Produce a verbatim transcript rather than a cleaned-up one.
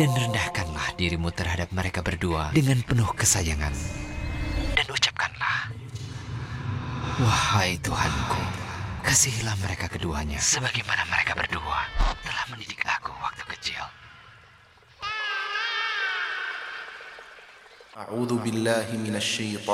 Dan rendahkanlah dirimu terhadap mereka berdua dengan penuh kesayangan. Dan ucapkanlah, wahai Tuhanku, kasihilah mereka keduanya sebagaimana mereka berdua telah mendidik aku waktu kecil. A'udzu billahi minasy